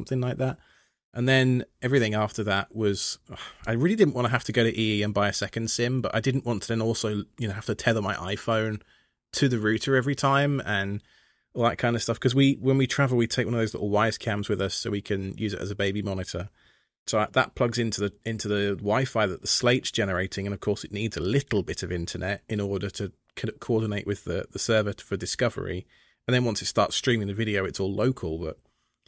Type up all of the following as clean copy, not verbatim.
something like that. And then everything after that was, I really didn't want to have to go to EE and buy a second SIM, but I didn't want to then also, have to tether my iPhone to the router every time and all that kind of stuff. Because when we travel, we take one of those little Wise cams with us so we can use it as a baby monitor. So that plugs into the Wi-Fi that the Slate's generating, and of course it needs a little bit of internet in order to coordinate with the server for Discovery. And then once it starts streaming the video, it's all local, but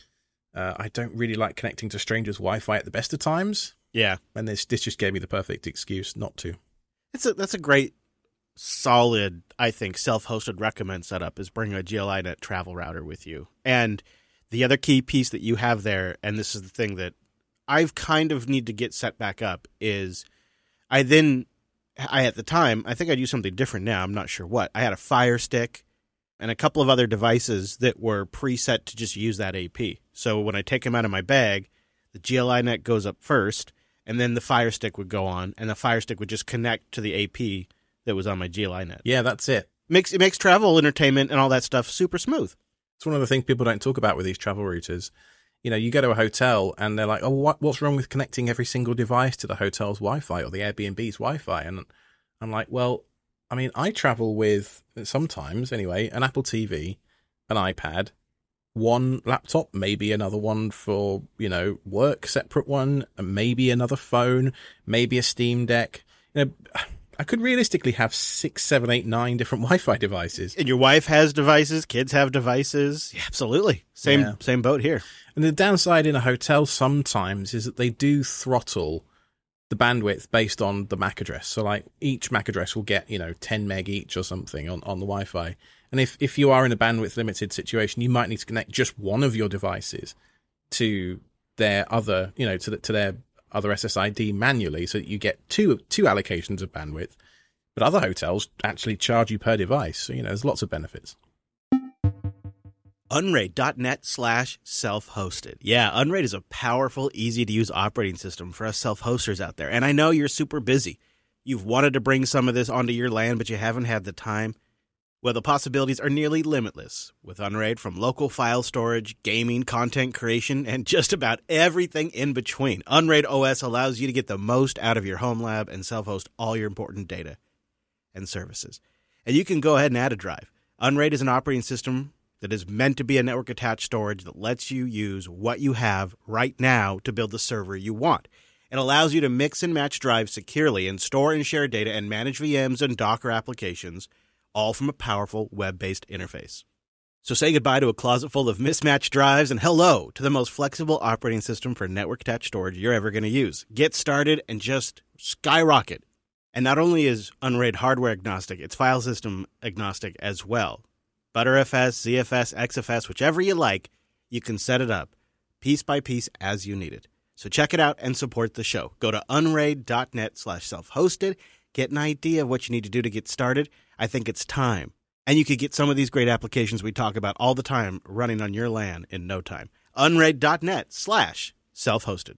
I don't really like connecting to strangers' Wi-Fi at the best of times. Yeah. And this just gave me the perfect excuse not to. That's a great, solid, I think, self-hosted recommend setup is bring a GLINet travel router with you. And the other key piece that you have there, and this is the thing that I've kind of need to get set back up, is at the time, I think I'd use something different now, I'm not sure what. I had a Fire Stick and a couple of other devices that were preset to just use that AP. So when I take them out of my bag, the GLINet goes up first, and then the Fire Stick would go on, and the Fire Stick would just connect to the AP that was on my GLINet. Yeah, that's it. It makes travel, entertainment, and all that stuff super smooth. It's one of the things people don't talk about with these travel routers. You go to a hotel, and they're like, oh, what's wrong with connecting every single device to the hotel's Wi-Fi or the Airbnb's Wi-Fi? And I'm like, well, I mean, I travel with, sometimes anyway, an Apple TV, an iPad, one laptop, maybe another one for, work, separate one, and maybe another phone, maybe a Steam Deck. I could realistically have 6, 7, 8, 9 different Wi-Fi devices. And your wife has devices, kids have devices. Yeah, absolutely. Same boat here. And the downside in a hotel sometimes is that they do throttle the bandwidth based on the MAC address. So like each MAC address will get, 10 meg each or something on the Wi-Fi. And if you are in a bandwidth limited situation, you might need to connect just one of your devices to their other, to their other SSID manually so that you get two allocations of bandwidth. But other hotels actually charge you per device. So, there's lots of benefits. Unraid.net/self-hosted. Yeah, Unraid is a powerful, easy-to-use operating system for us self-hosters out there. And I know you're super busy. You've wanted to bring some of this onto your LAN, but you haven't had the time. Well, the possibilities are nearly limitless with Unraid, from local file storage, gaming, content creation, and just about everything in between. Unraid OS allows you to get the most out of your home lab and self-host all your important data and services. And you can go ahead and add a drive. Unraid is an operating system that is meant to be a network-attached storage that lets you use what you have right now to build the server you want. It allows you to mix and match drives securely and store and share data and manage VMs and Docker applications, all from a powerful web-based interface. So say goodbye to a closet full of mismatched drives and hello to the most flexible operating system for network-attached storage you're ever going to use. Get started and just skyrocket. And not only is Unraid hardware agnostic, it's file system agnostic as well. ButterFS, ZFS, XFS, whichever you like, you can set it up piece by piece as you need it. So check it out and support the show. Go to unraid.net/self-hosted. Get an idea of what you need to do to get started. I think it's time. And you could get some of these great applications we talk about all the time running on your LAN in no time. Unraid.net/self-hosted.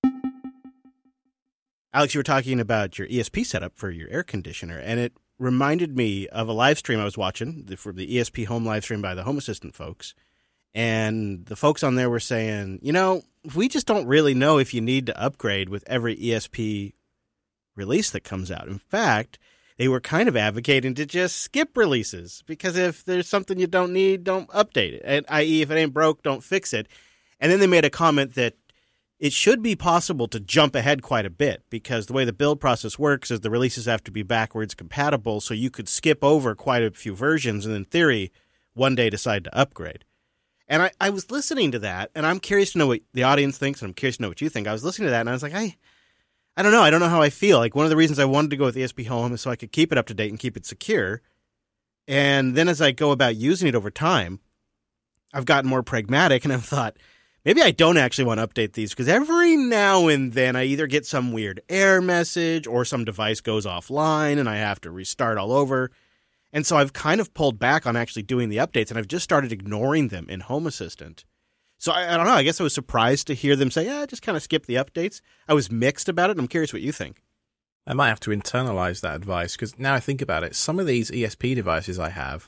Alex, you were talking about your ESP setup for your air conditioner, and it reminded me of a live stream I was watching for the ESP home live stream by the Home Assistant folks. And the folks on there were saying, we just don't really know if you need to upgrade with every ESP release that comes out. In fact, they were kind of advocating to just skip releases, because if there's something you don't need, don't update it. And i.e., if it ain't broke, don't fix it. And then they made a comment that it should be possible to jump ahead quite a bit, because the way the build process works is the releases have to be backwards compatible, so you could skip over quite a few versions and in theory one day decide to upgrade. And I was listening to that, and I'm curious to know what the audience thinks, and I'm curious to know what you think. I was listening to that, and I was like, I don't know. I don't know how I feel. Like, one of the reasons I wanted to go with ESP Home is so I could keep it up to date and keep it secure. And then as I go about using it over time, I've gotten more pragmatic, and I've thought, maybe I don't actually want to update these, because every now and then I either get some weird error message or some device goes offline and I have to restart all over. And so I've kind of pulled back on actually doing the updates, and I've just started ignoring them in Home Assistant. So I don't know. I guess I was surprised to hear them say, just kind of skip the updates. I was mixed about it. I'm curious what you think. I might have to internalize that advice, because now I think about it, some of these ESP devices I have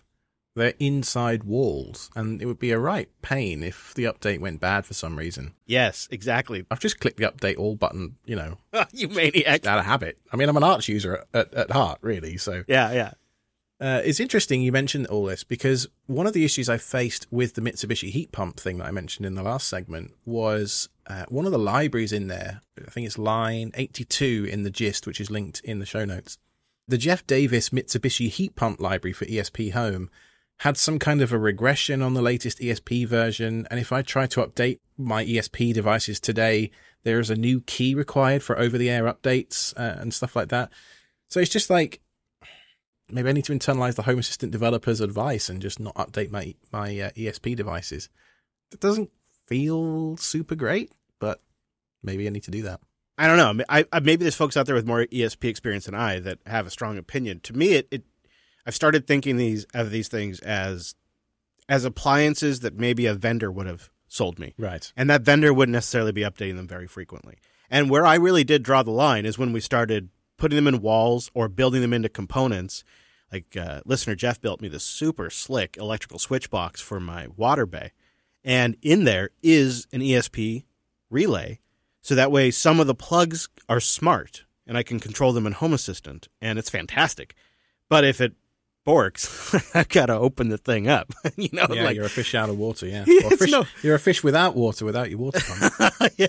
They're inside walls, and it would be a right pain if the update went bad for some reason. Yes, exactly. I've just clicked the update all button, You maniac. out of habit. I mean, I'm an Arch user at heart, really, so... Yeah. It's interesting you mentioned all this, because one of the issues I faced with the Mitsubishi heat pump thing that I mentioned in the last segment was one of the libraries in there. I think it's line 82 in the gist, which is linked in the show notes. The Jeff Davis Mitsubishi heat pump library for ESP Home had some kind of a regression on the latest ESP version, and if I try to update my ESP devices today, there is a new key required for over-the-air updates and stuff like that. So it's just like, maybe I need to internalize the Home Assistant developer's advice and just not update my ESP devices. It doesn't feel super great, but maybe I need to do that. I don't know. Maybe there's folks out there with more ESP experience than I that have a strong opinion. To me, I've started thinking of these things as appliances that maybe a vendor would have sold me. Right. And that vendor wouldn't necessarily be updating them very frequently. And where I really did draw the line is when we started putting them in walls or building them into components. Like listener Jeff built me this super slick electrical switch box for my water bay. And in there is an ESP relay. So that way some of the plugs are smart and I can control them in Home Assistant. And it's fantastic. But if it borks, I've got to open the thing up. Yeah, like, you're a fish out of water, yeah. You're a fish without water, without your water pump. Yeah.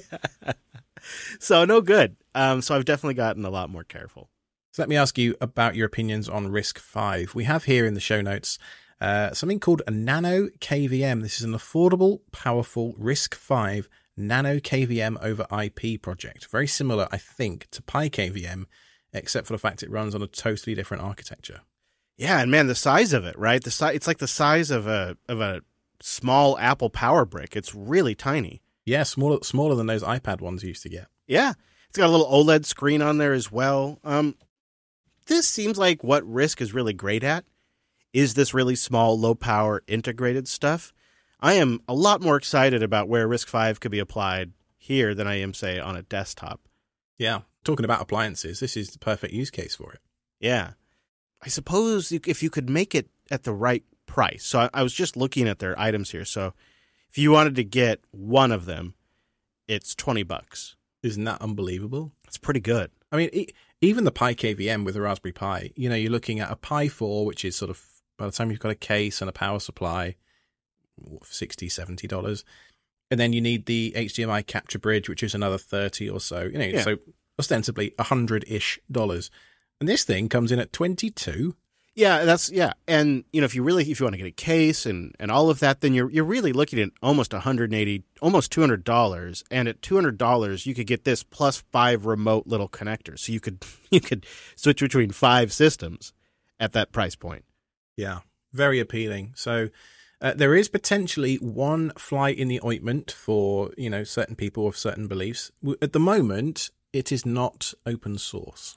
So no good. So I've definitely gotten a lot more careful. So let me ask you about your opinions on RISC-V. We have here in the show notes something called a Nano KVM. This is an affordable, powerful RISC-V Nano KVM over IP project. Very similar, I think, to PiKVM, except for the fact it runs on a totally different architecture. Yeah, and man, the size of it, right? It's like the size of a small Apple Power Brick. It's really tiny. Yeah, smaller than those iPad ones you used to get. Yeah, it's got a little OLED screen on there as well. This seems like what RISC is really great at is this really small, low-power integrated stuff. I am a lot more excited about where RISC-V could be applied here than I am, say, on a desktop. Yeah, talking about appliances, this is the perfect use case for it. Yeah. I suppose if you could make it at the right price. So I was just looking at their items here. So if you wanted to get one of them, it's $20. Isn't that unbelievable? It's pretty good. I mean, even the PiKVM with the Raspberry Pi, you're looking at a Pi 4, which is sort of, by the time you've got a case and a power supply, $60, $70. And then you need the HDMI capture bridge, which is another $30 or so. So ostensibly $100-ish. And this thing comes in at $22. Yeah, and if you want to get a case and all of that, then you're really looking at almost $180, almost $200. And at $200, you could get this plus 5 remote little connectors. So you could switch between 5 systems at that price point. Yeah, very appealing. So there is potentially one fly in the ointment for certain people with certain beliefs. At the moment, it is not open source.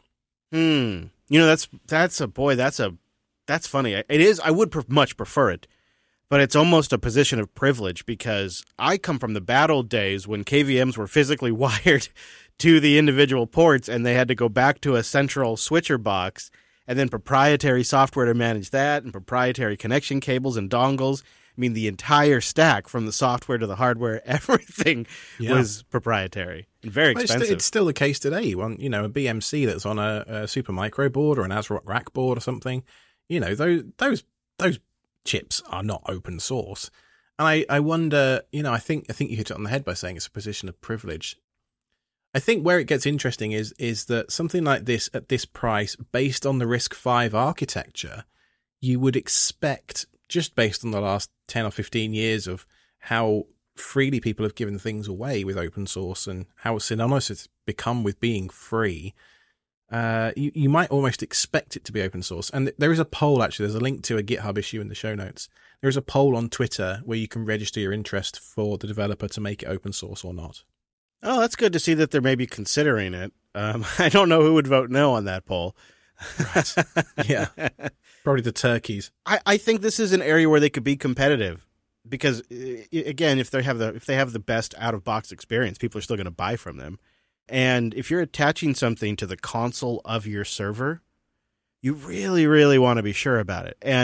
That's funny. It is. I would much prefer it, but it's almost a position of privilege because I come from the bad old days when KVMs were physically wired to the individual ports and they had to go back to a central switcher box and then proprietary software to manage that and proprietary connection cables and dongles. I mean, the entire stack from the software to the hardware, everything was proprietary and very expensive. It's still the case today. When, a BMC that's on a Supermicro board or an ASRock rack board or something, those chips are not open source. And I wonder, I think you hit it on the head by saying it's a position of privilege. I think where it gets interesting is that something like this at this price, based on the RISC-V architecture, you would expect, just based on the last 10 or 15 years of how freely people have given things away with open source and how synonymous it's become with being free, you might almost expect it to be open source. And there is a poll, actually, there's a link to a GitHub issue in the show notes. There is a poll on Twitter where you can register your interest for the developer to make it open source or not. Oh, that's good to see that they're maybe considering it. I don't know who would vote no on that poll. Right. Yeah. Probably the turkeys. I think this is an area where they could be competitive because, again, if they have the best out-of-box experience, people are still going to buy from them. And if you're attaching something to the console of your server, you really, really want to be sure about it. And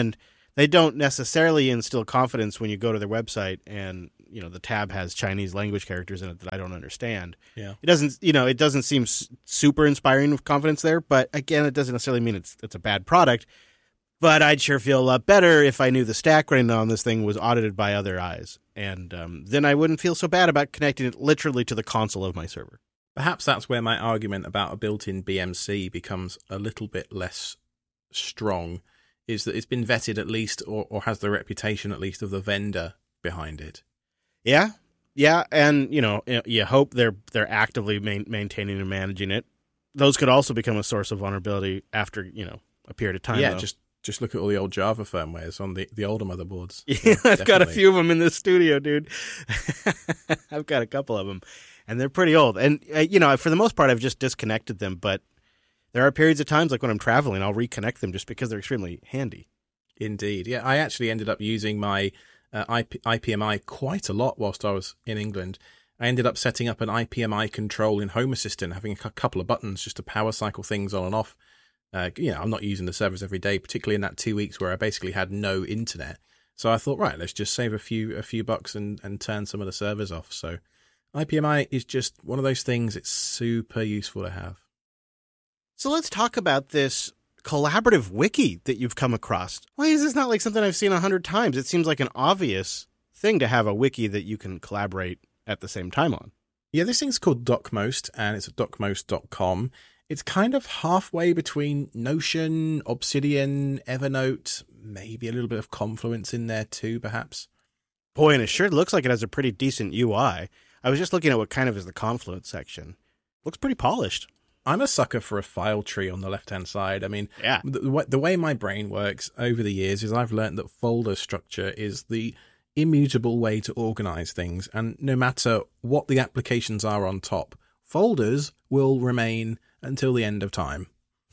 they don't necessarily instill confidence when you go to their website and, the tab has Chinese language characters in it that I don't understand. Yeah. It doesn't seem super inspiring with confidence there, but again, it doesn't necessarily mean it's a bad product. But I'd sure feel a lot better if I knew the stack running on this thing was audited by other eyes. And then I wouldn't feel so bad about connecting it literally to the console of my server. Perhaps that's where my argument about a built-in BMC becomes a little bit less strong, is that it's been vetted at least, or has the reputation at least of the vendor behind it. Yeah, and you hope they're actively maintaining and managing it. Those could also become a source of vulnerability after a period of time. Yeah, though. just look at all the old Java firmwares on the older motherboards. Yeah, I've got a few of them in this studio, dude. I've got a couple of them, and they're pretty old. And for the most part, I've just disconnected them. But there are periods of times, like when I'm traveling, I'll reconnect them just because they're extremely handy. Indeed, yeah. I actually ended up using my IPMI quite a lot whilst I was in England. I ended up setting up an IPMI control in Home Assistant, having a couple of buttons just to power cycle things on and off. I'm not using the servers every day, particularly in that 2 weeks where I basically had no internet. So I thought, right, let's just save a few bucks and turn some of the servers off. So IPMI is just one of those things. It's super useful to have. So let's talk about this collaborative wiki that you've come across. Why is this not like something I've seen 100 times? It seems like an obvious thing to have a wiki that you can collaborate at the same time on. Yeah, this thing's called DocMost, and it's at docmost.com. It's kind of halfway between Notion, Obsidian, Evernote, maybe a little bit of Confluence in there too, perhaps. Boy, and it sure looks like it has a pretty decent UI. I was just looking at what kind of is the Confluence section. Looks pretty polished. I'm a sucker for a file tree on the left-hand side. I mean, yeah. The way my brain works over the years is I've learned that folder structure is the immutable way to organize things. And no matter what the applications are on top, folders will remain until the end of time.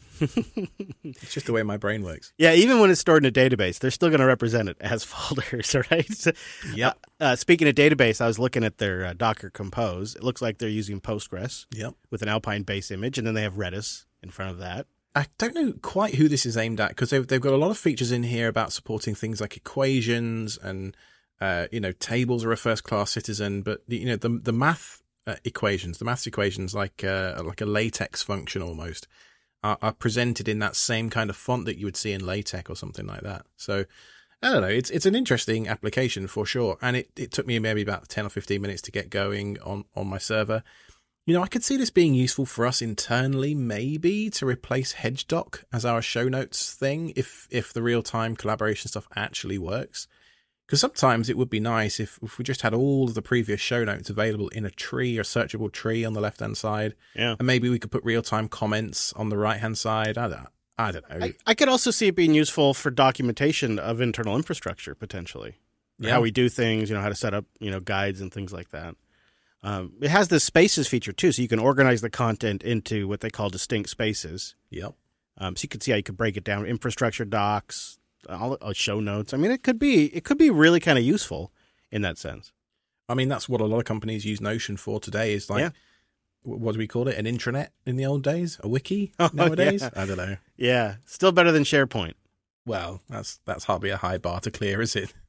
It's just the way my brain works. Yeah, even when it's stored in a database, they're still going to represent it as folders, right? Yep. Speaking of database, I was looking at their Docker Compose. It looks like they're using Postgres with an Alpine base image, and then they have Redis in front of that. I don't know quite who this is aimed at, because they've got a lot of features in here about supporting things like equations and tables are a first-class citizen, but the math equations, like a LaTeX function almost, are presented in that same kind of font that you would see in LaTeX or something like that. So I don't know. It's an interesting application for sure, and it took me maybe about 10 or 15 minutes to get going on my server. I could see this being useful for us internally, maybe to replace HedgeDoc as our show notes thing if the real-time collaboration stuff actually works. Because sometimes it would be nice if we just had all of the previous show notes available in a tree or searchable tree on the left-hand side. Yeah. And maybe we could put real-time comments on the right-hand side. I don't know. I could also see it being useful for documentation of internal infrastructure, potentially. Yeah. How we do things, how to set up, guides and things like that. It has this spaces feature, too, so you can organize the content into what they call distinct spaces. Yep. So you could see how you could break it down, infrastructure docs, all show notes. I mean, it could be really kind of useful in that sense. I mean, that's what a lot of companies use Notion for today. Is like, what do we call it? An intranet in the old days? A wiki nowadays? Yeah. I don't know. Yeah, still better than SharePoint. Well, that's hardly a high bar to clear, is it?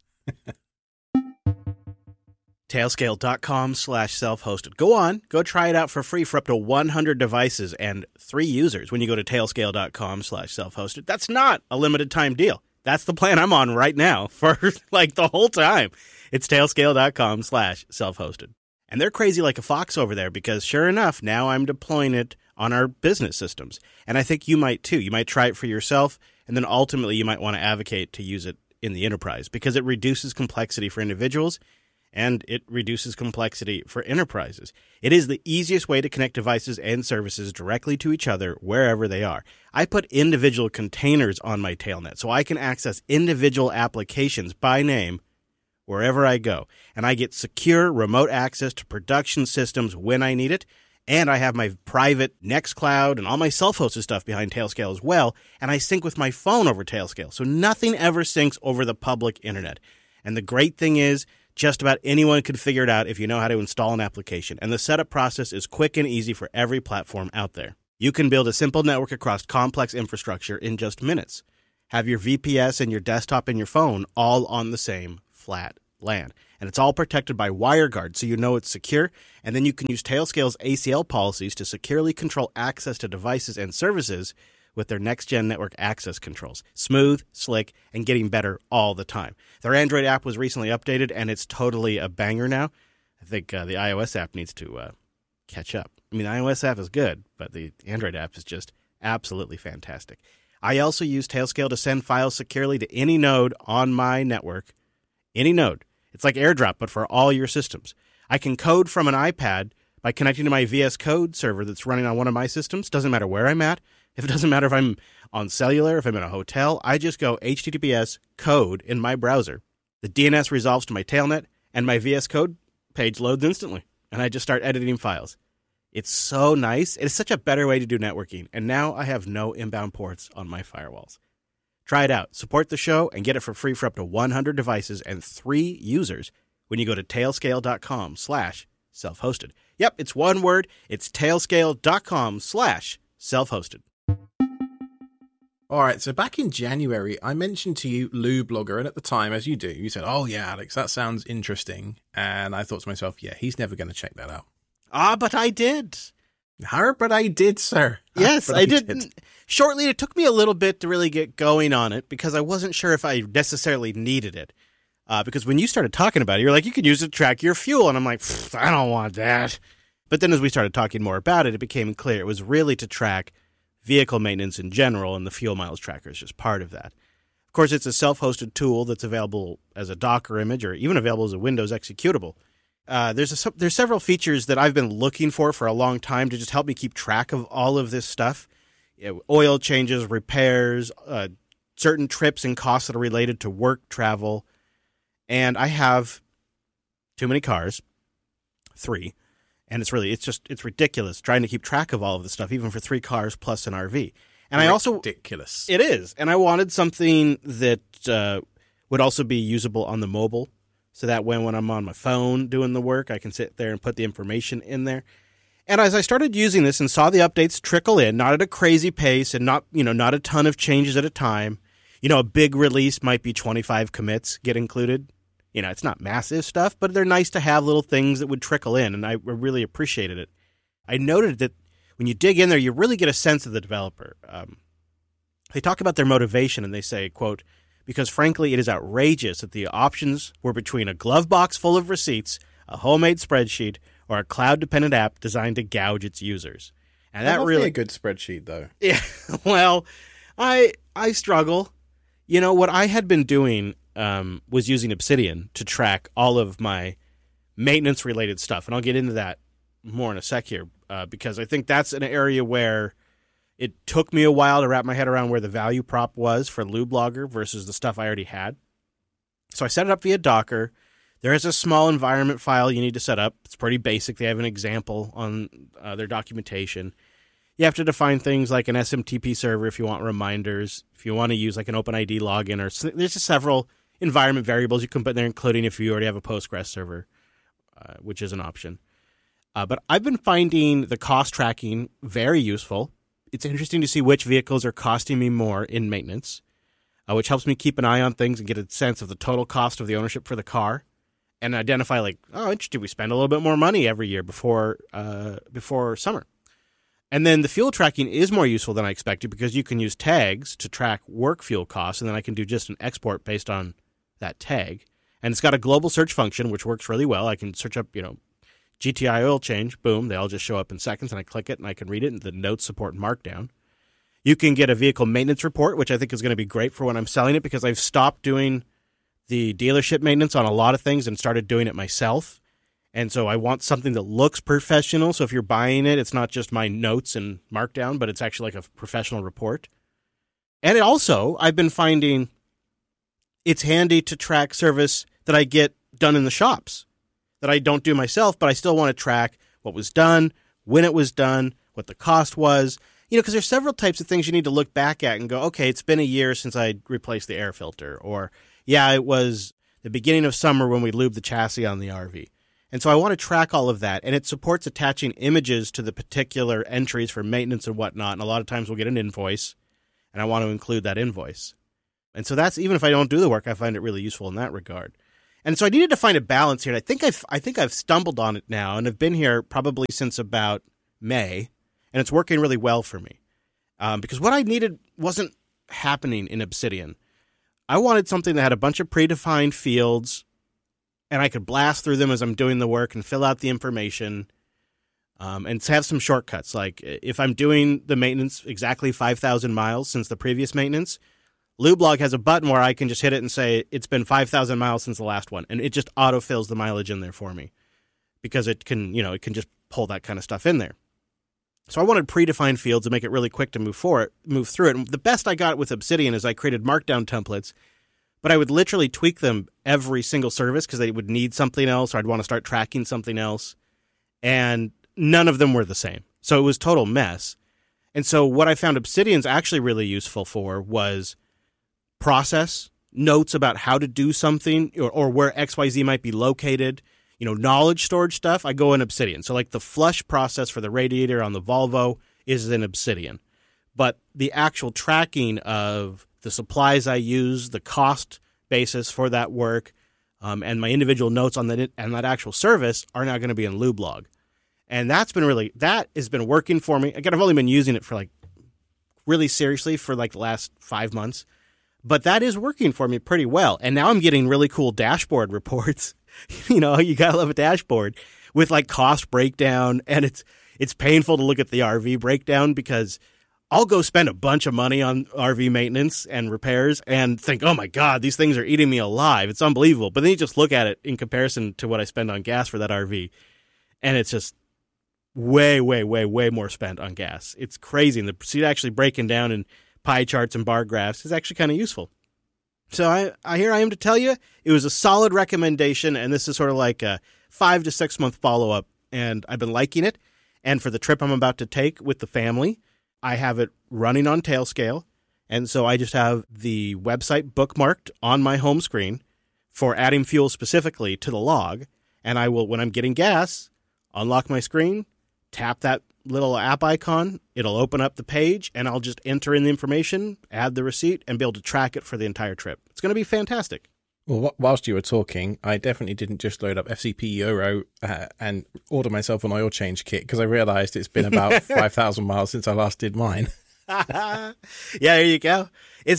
Tailscale.com/self-hosted. Go try it out for free for up to 100 devices and 3 users when you go to tailscale.com/self-hosted. That's not a limited time deal. That's the plan I'm on right now for like the whole time. It's tailscale.com/self-hosted. And they're crazy like a fox over there because sure enough, now I'm deploying it on our business systems. And I think you might too. You might try it for yourself, and then ultimately you might want to advocate to use it in the enterprise because it reduces complexity for individuals and it reduces complexity for enterprises. It is the easiest way to connect devices and services directly to each other wherever they are. I put individual containers on my Tailnet so I can access individual applications by name wherever I go. And I get secure remote access to production systems when I need it. And I have my private Nextcloud and all my self-hosted stuff behind Tailscale as well. And I sync with my phone over Tailscale. So nothing ever syncs over the public internet. And the great thing is, just about anyone could figure it out if you know how to install an application. And the setup process is quick and easy for every platform out there. You can build a simple network across complex infrastructure in just minutes. have your VPS and your desktop and your phone all on the same flat LAN. And it's all protected by WireGuard, so you know it's secure. And then you can use Tailscale's ACL policies to securely control access to devices and services with their next-gen network access controls. Smooth, slick, and getting better all the time. Their Android app was recently updated, and it's totally a banger now. I think the iOS app needs to catch up. I mean, the iOS app is good, but the Android app is just absolutely fantastic. I also use Tailscale to send files securely to any node on my network. Any node. It's like AirDrop, but for all your systems. I can code from an iPad by connecting to my VS Code server that's running on one of my systems. Doesn't matter where I'm at. If it doesn't matter if I'm on cellular, if I'm in a hotel, I just go HTTPS code in my browser. The DNS resolves to my Tailnet, and my VS Code page loads instantly. And I just start editing files. It's so nice. It's such a better way to do networking. And now I have no inbound ports on my firewalls. Try it out. Support the show and get it for free for up to 100 devices and 3 users when you go to tailscale.com/self-hosted. Yep, it's one word. It's tailscale.com/self-hosted. All right, so back in January, I mentioned to you LuBlogger, and at the time, as you do, you said, "Oh yeah, Alex, that sounds interesting." And I thought to myself, yeah, he's never going to check that out. But I did. But I did, sir. Yes, I did. Shortly, it took me a little bit to really get going on it because I wasn't sure if I necessarily needed it. Because when you started talking about it, you're like, you could use it to track your fuel. And I'm like, I don't want that. But then as we started talking more about it, it became clear it was really to track vehicle maintenance in general, and the fuel mileage tracker is just part of that. Of course, it's a self-hosted tool that's available as a Docker image or even available as a Windows executable. There's several features that I've been looking for a long time to just help me keep track of all of this stuff. Oil changes, repairs, certain trips and costs that are related to work travel. And I have too many cars, 3. And it's ridiculous trying to keep track of all of this stuff, even for 3 cars plus an RV. And ridiculous. It is. And I wanted something that would also be usable on the mobile. So that when I'm on my phone doing the work, I can sit there and put the information in there. And as I started using this and saw the updates trickle in, not at a crazy pace and not a ton of changes at a time, a big release might be 25 commits get included. It's not massive stuff, but they're nice to have little things that would trickle in, and I really appreciated it. I noted that when you dig in there, you really get a sense of the developer. They talk about their motivation, and they say, quote, "Because frankly, it is outrageous that the options were between a glove box full of receipts, a homemade spreadsheet, or a cloud-dependent app designed to gouge its users." And that really a good spreadsheet, though. Yeah, well, I struggle. What I had been doing was using Obsidian to track all of my maintenance-related stuff, and I'll get into that more in a sec here because I think that's an area where it took me a while to wrap my head around where the value prop was for LuBlogger versus the stuff I already had. So I set it up via Docker. There is a small environment file you need to set up. It's pretty basic. They have an example on their documentation. You have to define things like an SMTP server if you want reminders, if you want to use like an OpenID login, or there's just several environment variables you can put in there, including if you already have a Postgres server, which is an option. But I've been finding the cost tracking very useful. It's interesting to see which vehicles are costing me more in maintenance, which helps me keep an eye on things and get a sense of the total cost of the ownership for the car and identify like, oh, interesting, we spend a little bit more money every year before summer. And then the fuel tracking is more useful than I expected because you can use tags to track work fuel costs, and then I can do just an export based on that tag. And it's got a global search function, which works really well. I can search up, GTI oil change, boom, they all just show up in seconds, and I click it, and I can read it, and the notes support Markdown. You can get a vehicle maintenance report, which I think is going to be great for when I'm selling it because I've stopped doing the dealership maintenance on a lot of things and started doing it myself. And so I want something that looks professional. So if you're buying it, it's not just my notes and Markdown, but it's actually like a professional report. And I've been finding it's handy to track service that I get done in the shops that I don't do myself, but I still want to track what was done, when it was done, what the cost was. Because there's several types of things you need to look back at and go, okay, it's been a year since I replaced the air filter. Or, yeah, it was the beginning of summer when we lubed the chassis on the RV. And so I want to track all of that, and it supports attaching images to the particular entries for maintenance and whatnot, and a lot of times we'll get an invoice, and I want to include that invoice. And so that's, even if I don't do the work, I find it really useful in that regard. And so I needed to find a balance here. And I think I've stumbled on it now, and I've been here probably since about May, and it's working really well for me. Because what I needed wasn't happening in Obsidian. I wanted something that had a bunch of predefined fields, and I could blast through them as I'm doing the work and fill out the information, and have some shortcuts. Like if I'm doing the maintenance exactly 5,000 miles since the previous maintenance, Lublog has a button where I can just hit it and say, it's been 5,000 miles since the last one. And it just autofills the mileage in there for me because it can just pull that kind of stuff in there. So I wanted predefined fields to make it really quick to move through it. And the best I got with Obsidian is I created markdown templates, but I would literally tweak them every single service because they would need something else, or I'd want to start tracking something else. And none of them were the same. So it was total mess. And so what I found Obsidian's actually really useful for was process, notes about how to do something or where XYZ might be located, knowledge storage stuff. I go in Obsidian. So like the flush process for the radiator on the Volvo is in Obsidian. But the actual tracking of the supplies I use, the cost basis for that work, and my individual notes on that actual service are now going to be in Lublog. And that has been working for me. Again, I've only been using it for really seriously for the last 5 months. But that is working for me pretty well. And now I'm getting really cool dashboard reports. You gotta love a dashboard with cost breakdown. And it's painful to look at the RV breakdown because I'll go spend a bunch of money on RV maintenance and repairs and think, oh my God, these things are eating me alive. It's unbelievable. But then you just look at it in comparison to what I spend on gas for that RV. And it's just way, way, way, way more spent on gas. It's crazy. And the seat actually breaking down in pie charts and bar graphs is actually kind of useful. So here I am to tell you, it was a solid recommendation, and this is sort of like a 5 to 6 month follow-up, and I've been liking it. And for the trip I'm about to take with the family, I have it running on Tailscale, and so I just have the website bookmarked on my home screen for adding fuel specifically to the log, and I will, when I'm getting gas, unlock my screen, tap that little app icon, it'll open up the page, and I'll just enter in the information, add the receipt, and be able to track it for the entire trip. It's going to be fantastic. Well, whilst you were talking, I definitely didn't just load up FCP Euro and order myself an oil change kit because I realized it's been about 5,000 miles since I last did mine. Yeah, there you go.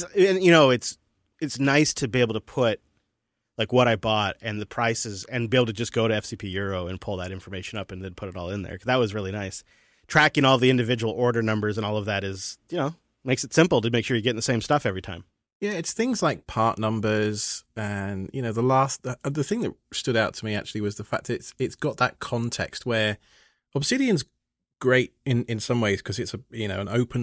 It's nice to be able to put what I bought and the prices and be able to just go to FCP Euro and pull that information up and then put it all in there. That was really nice. Tracking all the individual order numbers and all of that is, makes it simple to make sure you're getting the same stuff every time. Yeah, it's things like part numbers and, the thing that stood out to me actually was the fact that it's got that context where Obsidian's great in some ways because it's an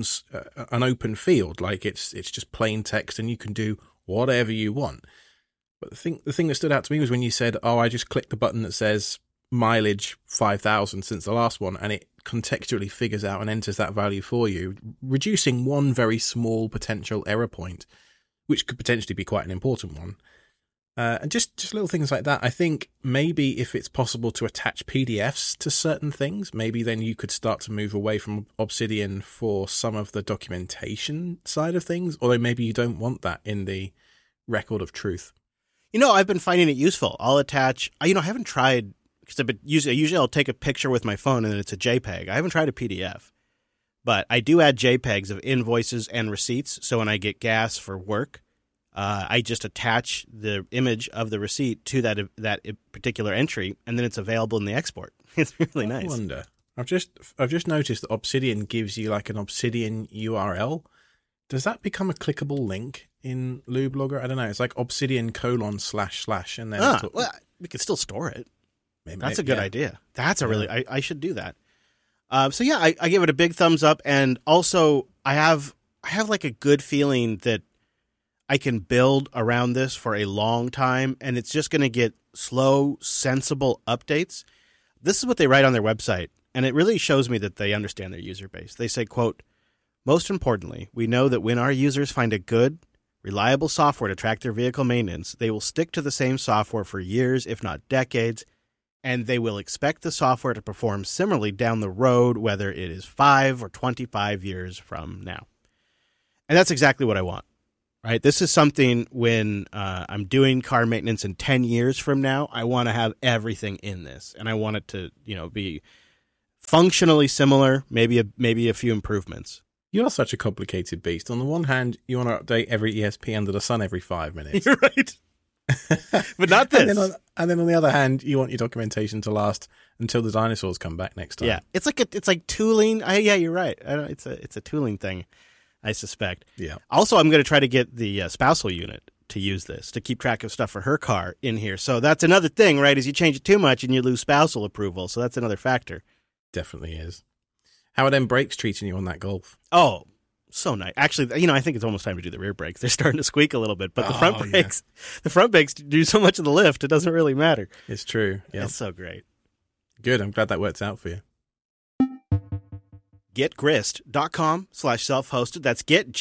open field, it's just plain text and you can do whatever you want. But the thing that stood out to me was when you said, "Oh, I just clicked the button that says mileage 5,000 since the last one," and it contextually figures out and enters that value for you, reducing one very small potential error point, which could potentially be quite an important one. And just little things like that. I think maybe if it's possible to attach PDFs to certain things, maybe then you could start to move away from Obsidian for some of the documentation side of things, although maybe you don't want that in the record of truth. I've been finding it useful. I'll attach, I haven't tried, because usually I'll take a picture with my phone and then it's a JPEG. I haven't tried a PDF, but I do add JPEGs of invoices and receipts. So when I get gas for work, I just attach the image of the receipt to that particular entry, and then it's available in the export. It's really nice. I wonder. I've just noticed that Obsidian gives you an Obsidian URL. Does that become a clickable link in Lublogger? I don't know. It's Obsidian : / and then we could still store it. Maybe, that's a good idea. That's a really I should do that. So yeah, I give it a big thumbs up, and also I have a good feeling that I can build around this for a long time, and it's just going to get slow, sensible updates. This is what they write on their website, and it really shows me that they understand their user base. They say, quote, "Most importantly, we know that when our users find a good, reliable software to track their vehicle maintenance, they will stick to the same software for years, if not decades, and they will expect the software to perform similarly down the road, whether it is 5 or 25 years from now." And that's exactly what I want. right? This is something when I'm doing car maintenance in 10 years from now, I want to have everything in this, and I want it to, be functionally similar, maybe a few improvements. You are such a complicated beast. On the one hand, you want to update every ESP under the sun every 5 minutes. You're right. But not this. and then on the other hand, you want your documentation to last until the dinosaurs come back next time. Yeah, it's like tooling. Yeah, you're right. It's a tooling thing, I suspect. Yeah. Also, I'm going to try to get the spousal unit to use this, to keep track of stuff for her car in here. So that's another thing, right, is you change it too much and you lose spousal approval. So that's another factor. Definitely is. How are them brakes treating you on that Golf? Oh, so nice. Actually, I think it's almost time to do the rear brakes. They're starting to squeak a little bit, but the front brakes do so much of the lift, it doesn't really matter. It's true. Yeah. It's so great. Good. I'm glad that worked out for you. GetGrist.com/self-hosted. That's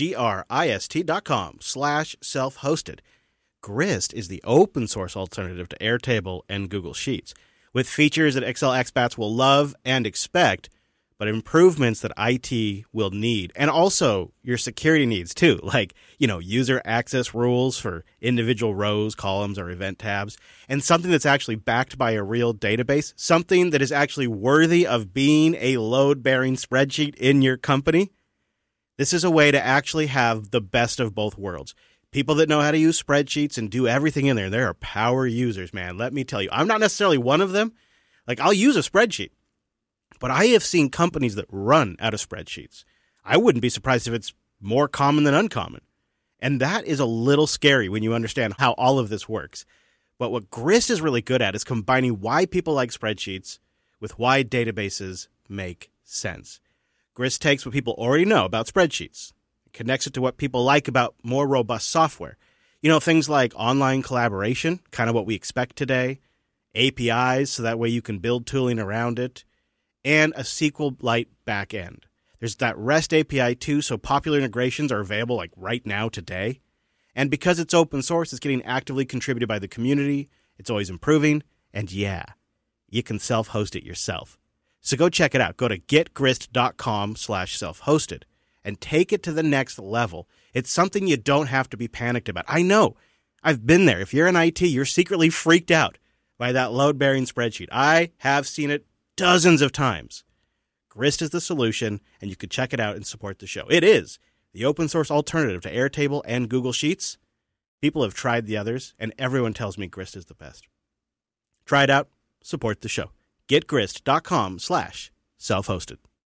GetGrist.com/self-hosted. Grist is the open source alternative to Airtable and Google Sheets, with features that Excel expats will love and expect, but improvements that IT will need, and also your security needs too, like, user access rules for individual rows, columns, or event tabs, and something that's actually backed by a real database, something that is actually worthy of being a load-bearing spreadsheet in your company. This is a way to actually have the best of both worlds. People that know how to use spreadsheets and do everything in there, they are power users, man. Let me tell you, I'm not necessarily one of them. Like, I'll use a spreadsheet, but I have seen companies that run out of spreadsheets. I wouldn't be surprised if it's more common than uncommon. And that is a little scary when you understand how all of this works. But what Grist is really good at is combining why people like spreadsheets with why databases make sense. Grist takes what people already know about spreadsheets, connects it to what people like about more robust software. Things like online collaboration, kind of what we expect today, APIs, so that way you can build tooling around it, and a SQLite backend. There's that REST API too, so popular integrations are available like right now today. And because it's open source, it's getting actively contributed by the community. It's always improving. And yeah, you can self-host it yourself. So go check it out. Go to getgrist.com/self-hosted and take it to the next level. It's something you don't have to be panicked about. I know. I've been there. If you're in IT, you're secretly freaked out by that load-bearing spreadsheet. I have seen it dozens of times. Grist is the solution, and you can check it out and support the show. It is the open source alternative to Airtable and Google Sheets. People have tried the others, and everyone tells me Grist is the best. Try it out. Support the show. GetGrist.com/self-hosted.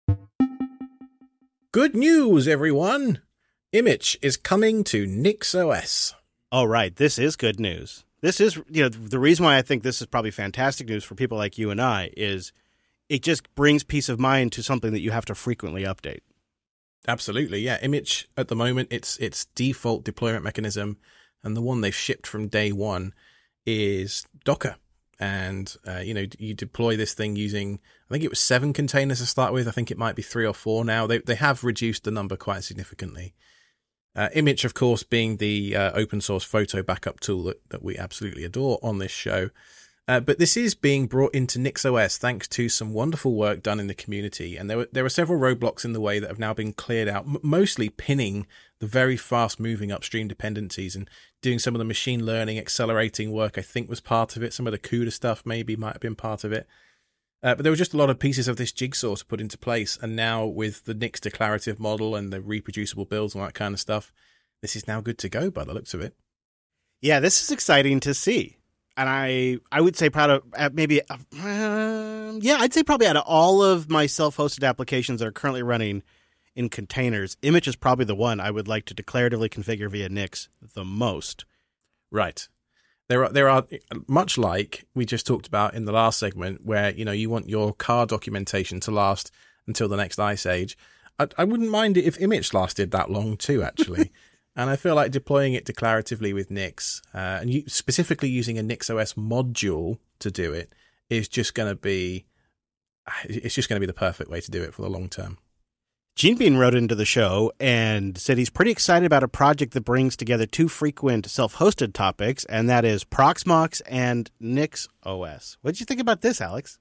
Good news, everyone! Image is coming to NixOS. All right, this is good news. This is, the reason why I think this is probably fantastic news for people like you and I is it just brings peace of mind to something that you have to frequently update. Absolutely, yeah. Image, at the moment, its default deployment mechanism, and the one they've shipped from day one, is Docker. And, you deploy this thing using, I think it was 7 containers to start with. I think it might be 3 or 4 now. They have reduced the number quite significantly. Image, of course, being the open source photo backup tool that we absolutely adore on this show. But this is being brought into NixOS thanks to some wonderful work done in the community. And there were several roadblocks in the way that have now been cleared out, mostly pinning the very fast-moving upstream dependencies and doing some of the machine learning accelerating work, I think, was part of it. Some of the CUDA stuff maybe might have been part of it. But there were just a lot of pieces of this jigsaw to put into place. And now with the Nix declarative model and the reproducible builds and all that kind of stuff, this is now good to go by the looks of it. Yeah, this is exciting to see. And I would say I'd say probably out of all of my self-hosted applications that are currently running in containers, Image is probably the one I would like to declaratively configure via Nix the most. Right. There are much like we just talked about in the last segment where, you want your car documentation to last until the next ice age. I wouldn't mind it if Image lasted that long too, actually. And I feel like deploying it declaratively with Nix, and specifically using a NixOS module to do it, is just going to be the perfect way to do it for the long term. Gene Bean wrote into the show and said he's pretty excited about a project that brings together 2 frequent self-hosted topics, and that is Proxmox and NixOS. What did you think about this, Alex?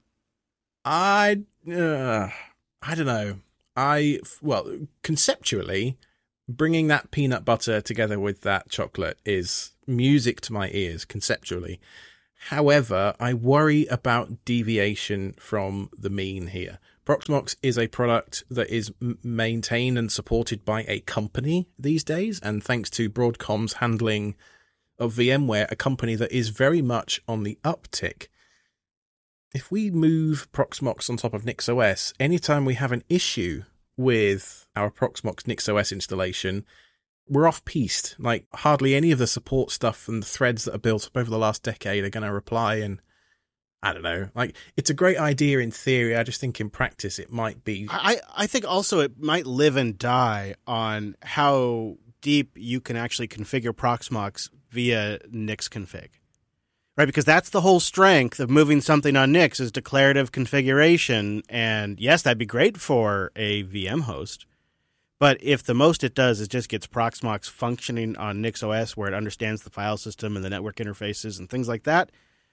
I don't know. Conceptually, Bringing that peanut butter together with that chocolate is music to my ears conceptually. However, I worry about deviation from the mean here. Proxmox is a product that is maintained and supported by a company these days, and thanks to Broadcom's handling of VMware, a company that is very much on the uptick. If we move Proxmox on top of NixOS, anytime we have an issue with our Proxmox NixOS installation, we're off-piste. Like, hardly any of the support stuff and the threads that are built up over the last decade are going to reply, and I don't know. Like, it's a great idea in theory. I just think in practice it might be... I think also it might live and die on how deep you can actually configure Proxmox via Nixconfig. Right, because that's the whole strength of moving something on Nix is declarative configuration. And yes, that'd be great for a VM host. But if the most it does is just gets Proxmox functioning on NixOS where it understands the file system and the network interfaces and things like that,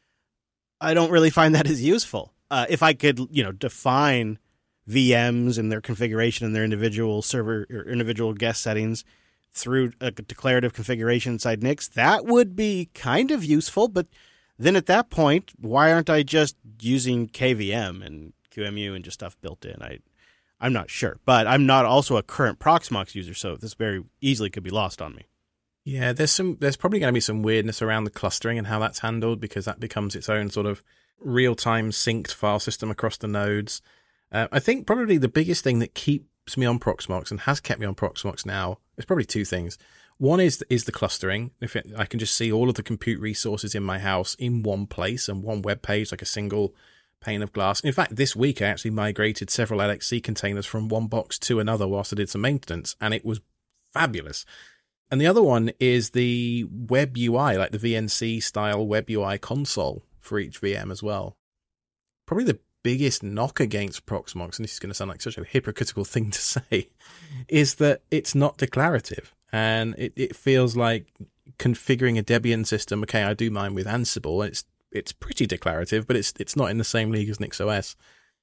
I don't really find that as useful. If I could, define VMs and their configuration and their individual server or individual guest settings through a declarative configuration inside Nix, that would be kind of useful. But then at that point, why aren't I just using KVM and QEMU and just stuff built in? I'm not sure. But I'm not also a current Proxmox user, so this very easily could be lost on me. Yeah, there's probably going to be some weirdness around the clustering and how that's handled, because that becomes its own sort of real-time synced file system across the nodes. I think probably the biggest thing that keeps me on Proxmox and has kept me on Proxmox now is probably two things. One is the clustering. I can just see all of the compute resources in my house in one place and one web page, like a single pane of glass. In fact, this week I actually migrated several LXC containers from one box to another whilst I did some maintenance, and it was fabulous. And the other one is the web UI, like the VNC style web UI console for each VM as well. Probably the biggest knock against Proxmox, and this is going to sound like such a hypocritical thing to say, is that it's not declarative. And it feels like configuring a Debian system. Okay, I do mine with Ansible. It's pretty declarative, but it's not in the same league as NixOS.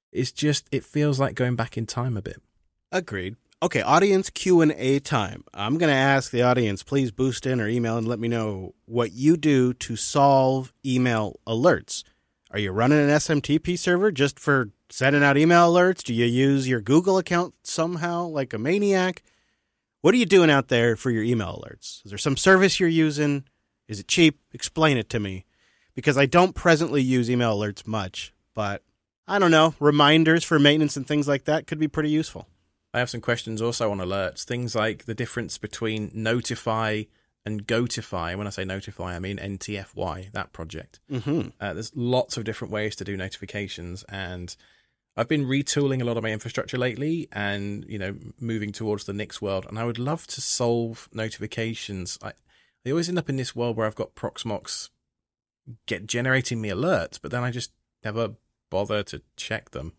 It feels like going back in time a bit. Agreed. Okay, audience Q&A time. I'm going to ask the audience, please boost in or email and let me know what you do to solve email alerts. Are you running an SMTP server just for sending out email alerts? Do you use your Google account somehow like a maniac? What are you doing out there for your email alerts? Is there some service you're using? Is it cheap? Explain it to me. Because I don't presently use email alerts much, but I don't know, reminders for maintenance and things like that could be pretty useful. I have some questions also on alerts. Things like the difference between Notify and Gotify. When I say Notify, I mean NTFY, that project. Mm-hmm. There's lots of different ways to do notifications, and I've been retooling a lot of my infrastructure lately and, moving towards the Nix world, and I would love to solve notifications. They always end up in this world where I've got Proxmox generating me alerts, but then I just never bother to check them.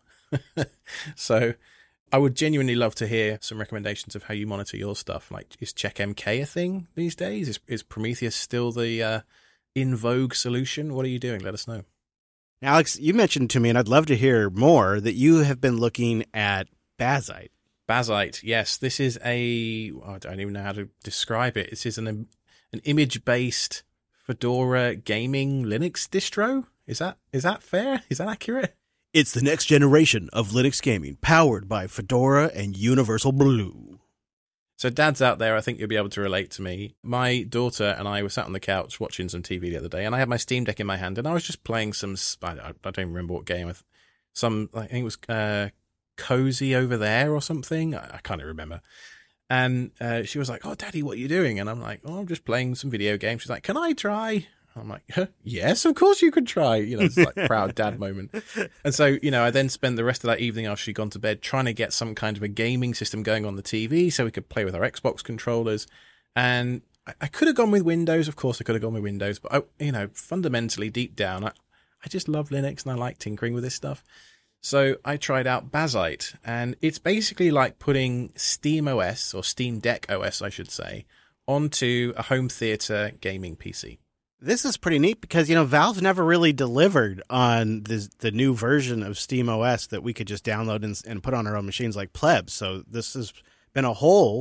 So I would genuinely love to hear some recommendations of how you monitor your stuff. Like, is CheckMK a thing these days? Is Prometheus still the in vogue solution? What are you doing? Let us know. Alex, you mentioned to me, and I'd love to hear more, that you have been looking at Bazzite. Bazzite, yes. This is I don't even know how to describe it. This is an image-based Fedora gaming Linux distro. Is that fair? Is that accurate? It's the next generation of Linux gaming, powered by Fedora and Universal Blue. So dads out there, I think you'll be able to relate to me. My daughter and I were sat on the couch watching some TV the other day, and I had my Steam Deck in my hand, and I was just playing some, I don't even remember what game, I think it was Cozy Over There or something. I can't even remember. And she was like, "Oh, Daddy, what are you doing?" And I'm like, "Oh, I'm just playing some video games." She's like, "Can I try?" I'm like, "Yes, of course you could try." It's like a proud dad moment. And so, I then spent the rest of that evening after she'd gone to bed trying to get some kind of a gaming system going on the TV so we could play with our Xbox controllers. And I could have gone with Windows. Of course, I could have gone with Windows. But, fundamentally, deep down, I just love Linux and I like tinkering with this stuff. So I tried out Bazzite, and it's basically like putting SteamOS, or Steam Deck OS, I should say, onto a home theater gaming PC. This is pretty neat because, Valve never really delivered on the new version of SteamOS that we could just download and put on our own machines like plebs. So this has been a hole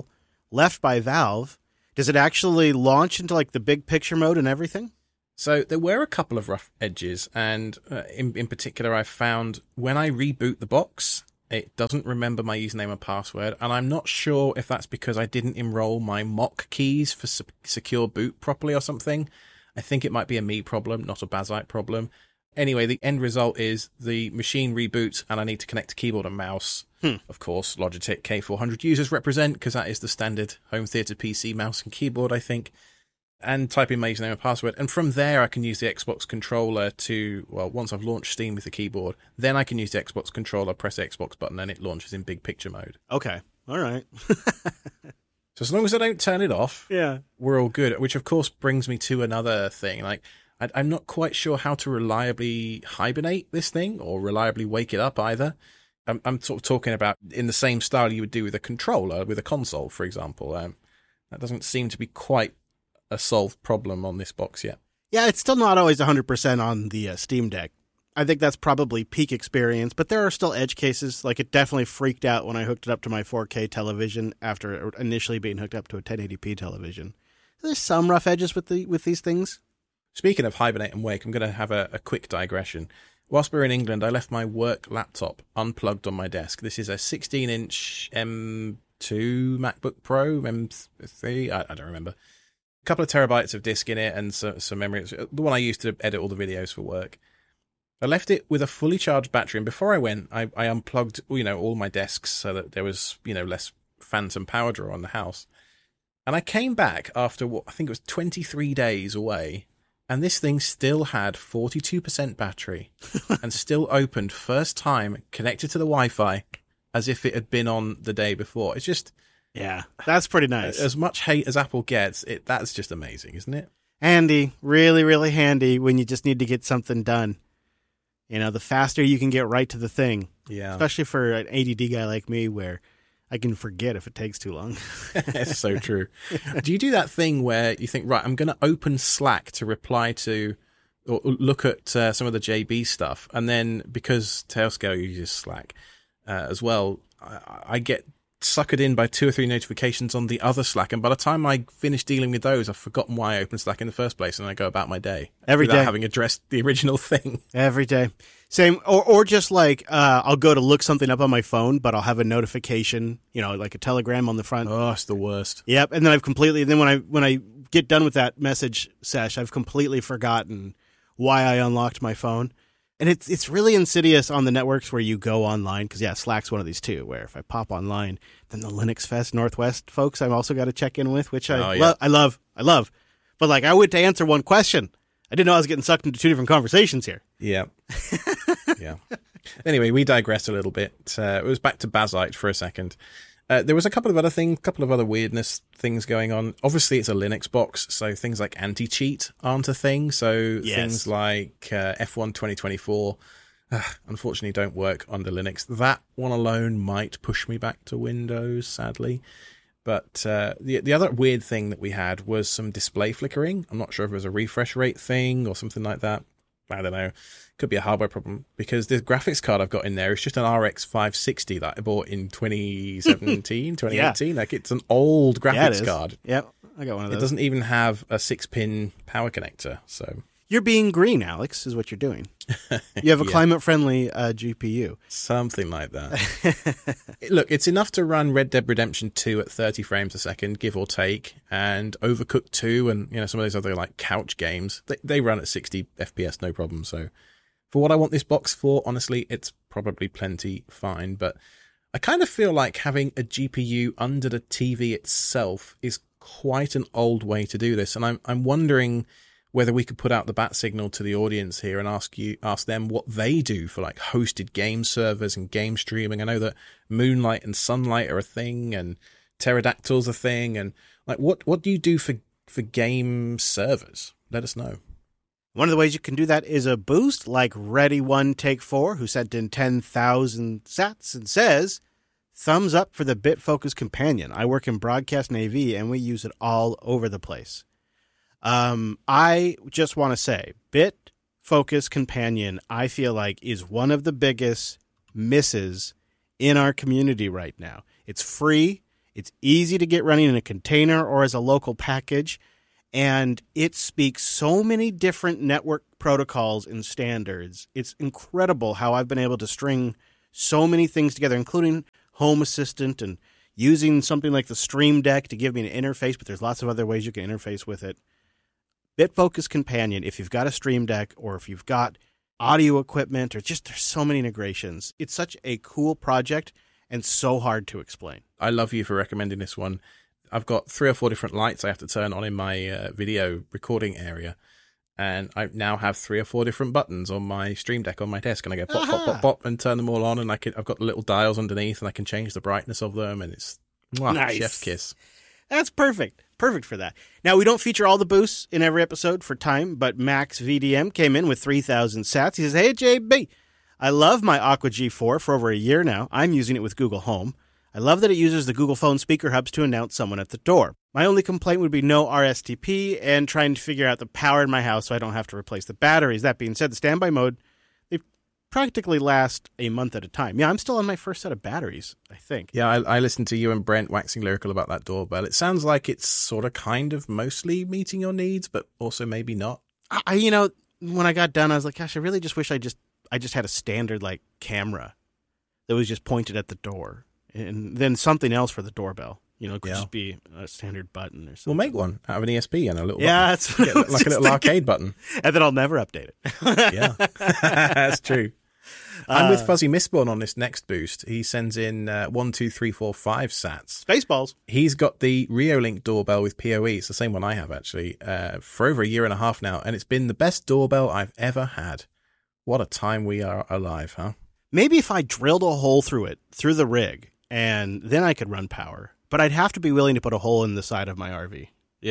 left by Valve. Does it actually launch into like the big picture mode and everything? So there were a couple of rough edges, and in particular, I found when I reboot the box, it doesn't remember my username and password, and I'm not sure if that's because I didn't enroll my mock keys for secure boot properly or something. I think it might be a me problem, not a Bazzite problem. Anyway, the end result is the machine reboots, and I need to connect to keyboard and mouse. Of course, Logitech K400 users represent, because that is the standard home theater PC mouse and keyboard, I think. And type in my username and password. And from there, I can use the Xbox controller to, well, once I've launched Steam with the keyboard, then I can use the Xbox controller, press the Xbox button, and it launches in big picture mode. Okay. All right. So as long as I don't turn it off, Yeah. we're all good. Which, of course, brings me to another thing. Like, I'm not quite sure how to reliably hibernate this thing or reliably wake it up either. I'm sort of talking about in the same style you would do with a controller, with a console, for example. That doesn't seem to be quite a solved problem on this box yet. Yeah, it's still not always 100% on the Steam Deck. I think that's probably peak experience, but there are still edge cases. Like, it definitely freaked out when I hooked it up to my 4K television after initially being hooked up to a 1080p television. There's some rough edges with these things. Speaking of hibernate and wake, I'm going to have a quick digression. Whilst we were in England, I left my work laptop unplugged on my desk. This is a 16-inch M2 MacBook Pro, M3, I don't remember. A couple of terabytes of disk in it and some memory. The one I used to edit all the videos for work. I left it with a fully charged battery, and before I went, I unplugged, all my desks so that there was, less phantom power draw on the house. And I came back after what I think it was 23 days away, and this thing still had 42% battery and still opened first time, connected to the Wi-Fi, as if it had been on the day before. It's just... Yeah, that's pretty nice. As much hate as Apple gets, that's just amazing, isn't it? Handy. Really, really handy when you just need to get something done. The faster you can get right to the thing. Yeah. Especially for an ADD guy like me where I can forget if it takes too long. It's so true. Do you do that thing where you think, right, I'm going to open Slack to reply to or look at some of the JB stuff, and then because Tailscale uses Slack as well, I get suckered in by 2 or 3 notifications on the other Slack, and by the time I finish dealing with those, I've forgotten why I opened Slack in the first place, and I go about my day without having addressed the original thing. Every day. Same, or just like I'll go to look something up on my phone, but I'll have a notification, like a telegram on the front. Oh, it's the worst. Yep, and then when I get done with that message sesh, I've completely forgotten why I unlocked my phone. And it's really insidious on the networks where you go online, because Slack's one of these too, where if I pop online, then the Linux Fest Northwest folks I've also got to check in with, which I love. But like, I went to answer one question. I didn't know I was getting sucked into 2 different conversations here. Yeah. Yeah. Anyway, we digressed a little bit. It was back to Bazzite for a second. There was a couple of other weirdness things going on. Obviously, it's a Linux box, so things like anti-cheat aren't a thing. So things like F1 2024, unfortunately, don't work under Linux. That one alone might push me back to Windows, sadly. But the other weird thing that we had was some display flickering. I'm not sure if it was a refresh rate thing or something like that. I don't know. Could be a hardware problem, because the graphics card I've got in there is just an RX 560 that I bought in 2017, 2018. Yeah. Like, it's an old graphics card. Yep, I got one of those. It doesn't even have a 6-pin power connector. So you're being green, Alex, is what you're doing. You have a climate-friendly GPU. Something like that. Look, it's enough to run Red Dead Redemption 2 at 30 frames a second, give or take, and Overcooked 2 and some of those other like couch games. They run at 60 FPS, no problem. So for what I want this box for, honestly, it's probably plenty fine. But I kind of feel like having a GPU under the TV itself is quite an old way to do this, and I'm wondering whether we could put out the bat signal to the audience here and ask them what they do for like hosted game servers and game streaming. I know that Moonlight and Sunlight are a thing, and Pterodactyl's a thing, and like what do you do for game servers? Let us know. One of the ways you can do that is a boost, like Ready One Take 4, who sent in 10,000 sats and says, "Thumbs up for the BitFocus Companion. I work in broadcast and AV, and we use it all over the place." I just want to say, BitFocus Companion, I feel like, is one of the biggest misses in our community right now. It's free. It's easy to get running in a container or as a local package, and it speaks so many different network protocols and standards. It's incredible how I've been able to string so many things together, including Home Assistant and using something like the Stream Deck to give me an interface, but there's lots of other ways you can interface with it. BitFocus Companion, if you've got a Stream Deck or if you've got audio equipment or just there's so many integrations. It's such a cool project and so hard to explain. I love you for recommending this one. I've got 3 or 4 different lights I have to turn on in my video recording area. And I now have 3 or 4 different buttons on my Stream Deck on my desk. And I go pop, pop, pop, pop, and turn them all on. And I've got the little dials underneath and I can change the brightness of them. And it's nice. Chef's kiss. That's perfect. Perfect for that. Now, we don't feature all the boosts in every episode for time, but Max VDM came in with 3,000 sats. He says, "Hey, JB, I love my Aqua G4 for over a year now. I'm using it with Google Home. I love that it uses the Google Phone speaker hubs to announce someone at the door. My only complaint would be no RSTP and trying to figure out the power in my house so I don't have to replace the batteries. That being said, the standby mode, they practically last a month at a time. Yeah, I'm still on my first set of batteries, I think." Yeah, I listened to you and Brent waxing lyrical about that doorbell. It sounds like it's sort of kind of mostly meeting your needs, but also maybe not. When I got done, I was like, gosh, I really just wish I just had a standard like camera that was just pointed at the door. And then something else for the doorbell. It could just be a standard button or something. We'll make one out of an ESP and a little button. That's like a little arcade button. And then I'll never update it. Yeah, that's true. I'm with Fuzzy Mistborn on this next boost. He sends in 1, 2, 3, 4, 5 sats. Spaceballs. He's got the Reolink doorbell with PoE. It's the same one I have, actually, for over a year and a half now. And it's been the best doorbell I've ever had. What a time we are alive, huh? Maybe if I drilled a hole through it, through the rig, and then I could run power. But I'd have to be willing to put a hole in the side of my RV,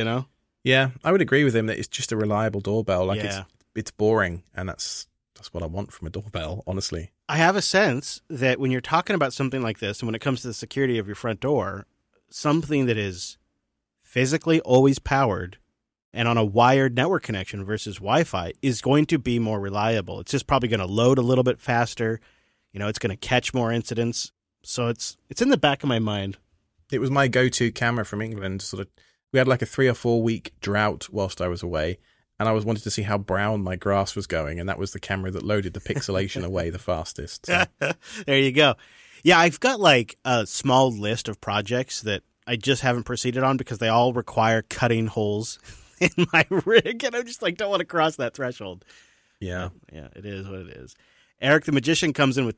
Yeah, I would agree with him that it's just a reliable doorbell. It's boring, and that's what I want from a doorbell, honestly. I have a sense that when you're talking about something like this, and when it comes to the security of your front door, something that is physically always powered and on a wired network connection versus Wi-Fi is going to be more reliable. It's just probably going to load a little bit faster. It's going to catch more incidents. So it's in the back of my mind. It was my go-to camera from England. We had like a 3 or 4 week drought whilst I was away, and I wanted to see how brown my grass was going, and that was the camera that loaded the pixelation away the fastest. So. There you go. Yeah, I've got like a small list of projects that I just haven't proceeded on because they all require cutting holes in my rig, and I'm just like, don't want to cross that threshold. Yeah. Yeah, it is what it is. Eric the Magician comes in with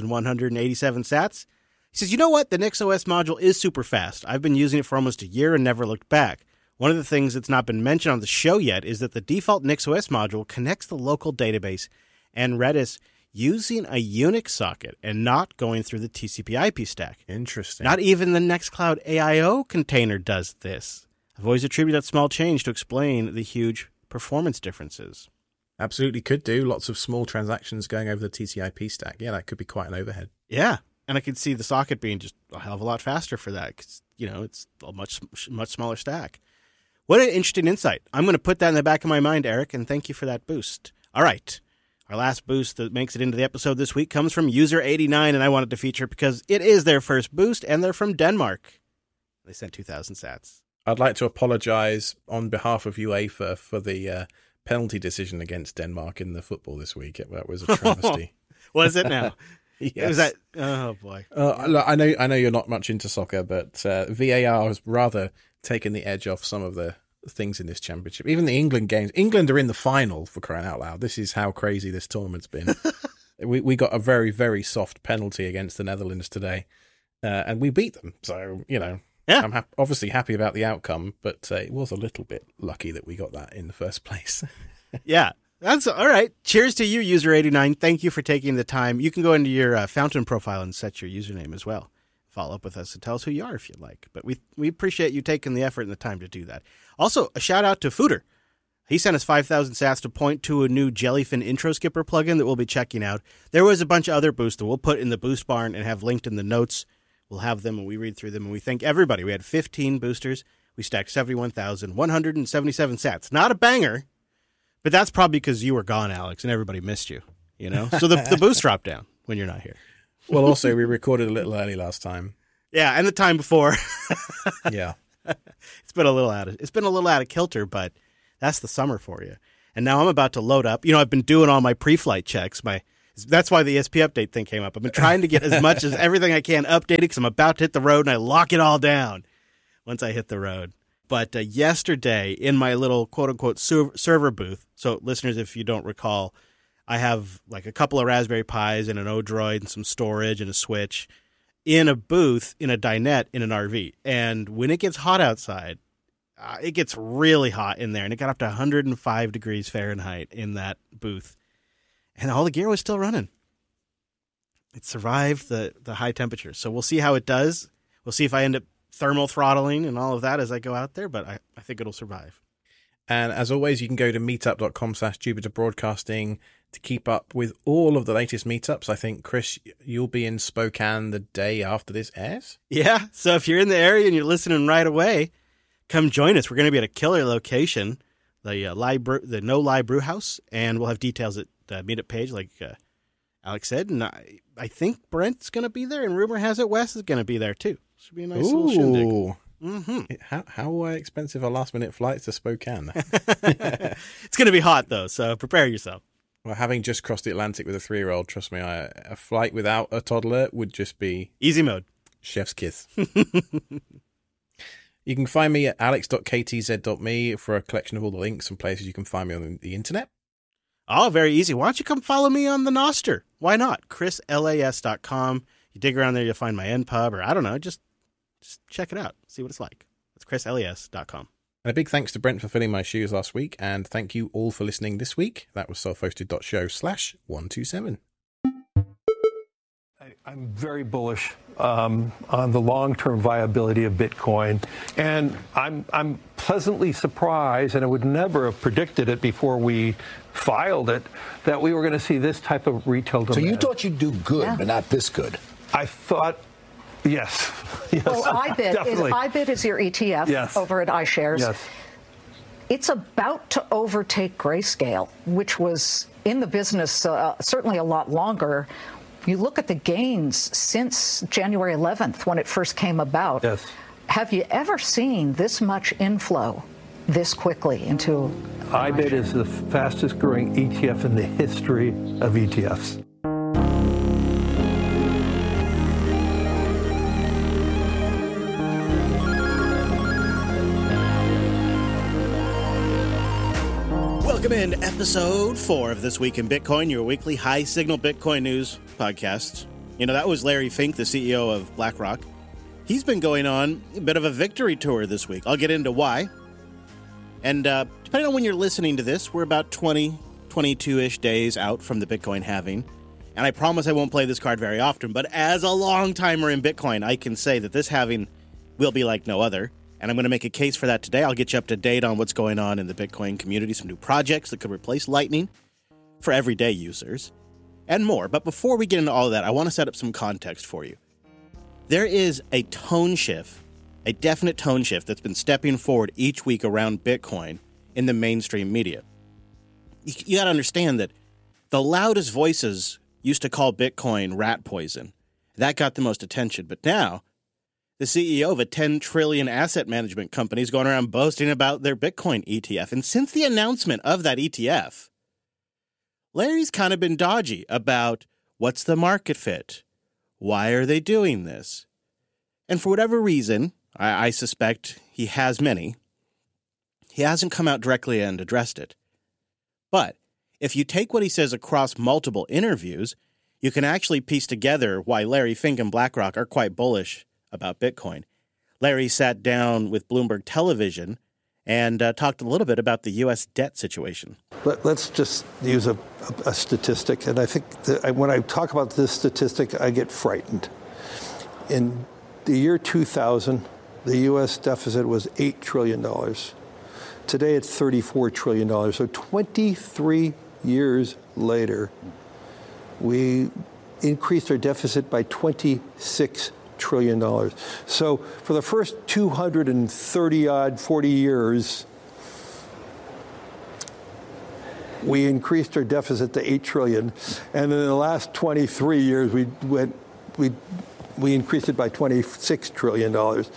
2,187 sats. He says, "You know what? The NixOS module is super fast. I've been using it for almost a year and never looked back. One of the things that's not been mentioned on the show yet is that the default NixOS module connects the local database and Redis using a Unix socket and not going through the TCP/IP stack. Interesting. Not even the Nextcloud AIO container does this. I've always attributed that small change to explain the huge performance differences." Absolutely could do. Lots of small transactions going over the TCP/IP stack. Yeah, that could be quite an overhead. Yeah. And I could see the socket being just a hell of a lot faster for that because, it's a much smaller stack. What an interesting insight. I'm going to put that in the back of my mind, Eric, and thank you for that boost. All right. Our last boost that makes it into the episode this week comes from User89, and I wanted to feature it because it is their first boost, and they're from Denmark. They sent 2,000 sats. I'd like to apologize on behalf of UEFA for the penalty decision against Denmark in the football this week. That was a travesty. Was it now? Yes. Was that? Oh boy. Look, I know you're not much into soccer, but VAR has rather taken the edge off some of the things in this championship. Even the England games. England are in the final, for crying out loud. This is how crazy this tournament's been. we got a very, very soft penalty against the Netherlands today, and we beat them. So, yeah. I'm obviously happy about the outcome, but it was a little bit lucky that we got that in the first place. Yeah. That's all right. Cheers to you, User89. Thank you for taking the time. You can go into your Fountain profile and set your username as well. Follow up with us and tell us who you are if you'd like. But we appreciate you taking the effort and the time to do that. Also, a shout out to Footer. He sent us 5,000 sats to point to a new Jellyfin intro skipper plugin that we'll be checking out. There was a bunch of other boosts that we'll put in the boost barn and have linked in the notes. We'll have them and we read through them and we thank everybody. We had 15 boosters. We stacked 71,177 sats. Not a banger. But that's probably because you were gone, Alex, and everybody missed you, So the boost dropped down when you're not here. Well, also, we recorded a little early last time. Yeah, and the time before. Yeah. It's been a little out of kilter, but that's the summer for you. And now I'm about to load up. You know, I've been doing all my pre-flight checks. That's why the ESP update thing came up. I've been trying to get as much as everything I can updated because I'm about to hit the road and I lock it all down once I hit the road. But yesterday in my little quote-unquote server booth, so listeners, if you don't recall, I have like a couple of Raspberry Pis and an Odroid and some storage and a switch in a booth in a dinette in an RV. And when it gets hot outside, it gets really hot in there. And it got up to 105 degrees Fahrenheit in that booth. And all the gear was still running. It survived the high temperatures. So we'll see how it does. We'll see if I end up thermal throttling and all of that as I go out there, but I think it'll survive. And as always, you can go to meetup.com/Jupiter Broadcasting to keep up with all of the latest meetups. I think, Chris, you'll be in Spokane the day after this airs. Yeah, so if you're in the area and you're listening right away, come join us. We're going to be at a killer location, the No Lie Brew House, and we'll have details at the meetup page, like Alex said. And I think Brent's going to be there, and rumor has it Wes is going to be there too. Should be a nice little shindig. Mm-hmm. How expensive are last-minute flights to Spokane? It's going to be hot, though, so prepare yourself. Well, having just crossed the Atlantic with a 3-year-old, trust me, a flight without a toddler would just be... easy mode. Chef's kiss. You can find me at alex.ktz.me for a collection of all the links and places you can find me on the internet. Oh, very easy. Why don't you come follow me on the Nostr? Why not? chrislas.com. You dig around there, you'll find my NPub, or I don't know, just check it out. See what it's like. It's chrislas.com. And a big thanks to Brent for filling my shoes last week, and thank you all for listening this week. That was selfhosted.show/127. I'm very bullish on the long-term viability of Bitcoin, and I'm pleasantly surprised, and I would never have predicted it before we filed it, that we were going to see this type of retail demand. So you thought you'd do good, but not this good. I thought, yes. Well, IBIT is your ETF over at iShares. Yes. It's about to overtake Grayscale, which was in the business certainly a lot longer. You look at the gains since January 11th when it first came about. Yes. Have you ever seen this much inflow this quickly into IBIT is the fastest growing ETF in the history of ETFs. Welcome in to episode 4 of This Week in Bitcoin, your weekly high-signal Bitcoin news podcast. You know, that was Larry Fink, the CEO of BlackRock. He's been going on a bit of a victory tour this week. I'll get into why. And depending on when you're listening to this, we're about 22-ish days out from the Bitcoin halving. And I promise I won't play this card very often, but as a long-timer in Bitcoin, I can say that this halving will be like no other. And I'm going to make a case for that today. I'll get you up to date on what's going on in the Bitcoin community, some new projects that could replace Lightning for everyday users, and more. But before we get into all of that, I want to set up some context for you. There is a tone shift, a definite tone shift that's been stepping forward each week around Bitcoin in the mainstream media. You got to understand that the loudest voices used to call Bitcoin rat poison. That got the most attention. But now, the CEO of a $10 trillion asset management company is going around boasting about their Bitcoin ETF. And since the announcement of that ETF, Larry's kind of been dodgy about what's the market fit? Why are they doing this? And for whatever reason, I suspect he has many, he hasn't come out directly and addressed it. But if you take what he says across multiple interviews, you can actually piece together why Larry Fink and BlackRock are quite bullish about Bitcoin. Larry sat down with Bloomberg Television and talked a little bit about the U.S. debt situation. Let's just use a statistic, and I think that when I talk about this statistic, I get frightened. In the year 2000, the U.S. deficit was $8 trillion. Today, it's $34 trillion. So 23 years later, we increased our deficit by $26 trillion. So for the first 40 years, we increased our deficit to $8 trillion. And in the last 23 years, we we increased it by $26 trillion.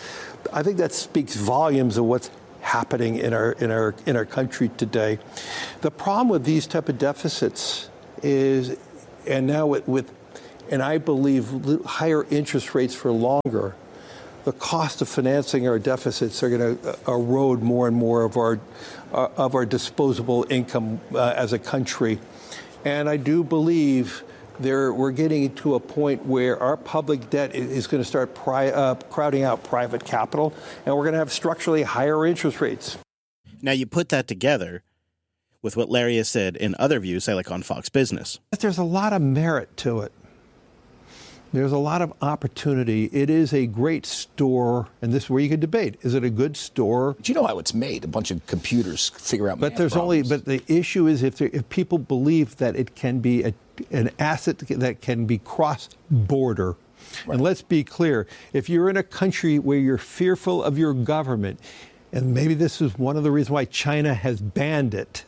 I think that speaks volumes of what's happening in our country today. The problem with these type of deficits is, and now and I believe higher interest rates for longer, the cost of financing our deficits are going to erode more and more of our disposable income as a country. And I do believe we're getting to a point where our public debt is going to start crowding out private capital, and we're going to have structurally higher interest rates. Now, you put that together with what Larry has said in other views, say like on Fox Business. There's a lot of merit to it. There's a lot of opportunity. It is a great store, and this is where you can debate. Is it a good store? But you know how it's made. A bunch of computers figure out But math there's problems. but the issue is if people believe that it can be an asset that can be cross-border. Right. And let's be clear, if you're in a country where you're fearful of your government, and maybe this is one of the reasons why China has banned it,